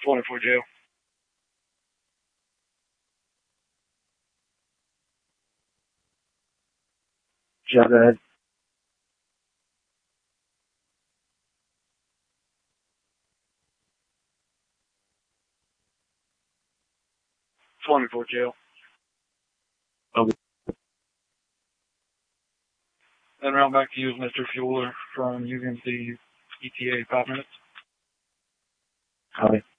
24 jail. Jail, go ahead. Jail. Okay. Then round back to you, Mr. Fueler from UMC ETA, 5 minutes. Copy.